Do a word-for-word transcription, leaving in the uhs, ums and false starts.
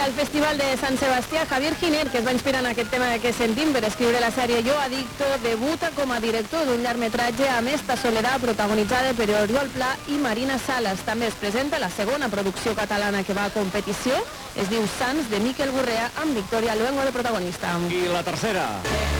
Al Festival de Sant Sebastià, Javier Giner, que es va inspirar en aquest tema que sentim per escriure la sèrie Yo Adicto, debuta com a director d'un llargmetratge amb esta soledat protagonitzada per Oriol Pla i Marina Salas. També es presenta la segona producció catalana que va a competició, es diu Sants, de Miquel Gurrea, amb Victoria Luengo de protagonista. I la tercera.